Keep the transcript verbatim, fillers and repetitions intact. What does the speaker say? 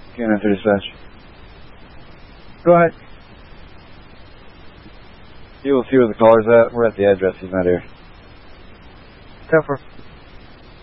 Can't answer dispatch. Go ahead. You will see where the caller's at. We're at the address. He's not here. ten four.